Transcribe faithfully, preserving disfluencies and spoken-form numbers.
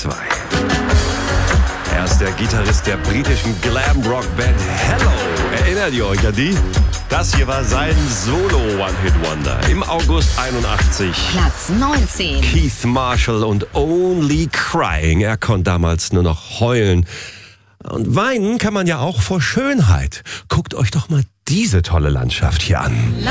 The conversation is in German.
zwei. Er ist der Gitarrist der britischen Glam-Rock-Band Hello. Erinnert ihr euch an die? Das hier war sein Solo-One-Hit-Wonder im August einundachtzig. Platz neunzehn. Keith Marshall und Only Crying. Er konnte damals nur noch heulen. Und weinen kann man ja auch vor Schönheit. Guckt euch doch mal diese tolle Landschaft hier an.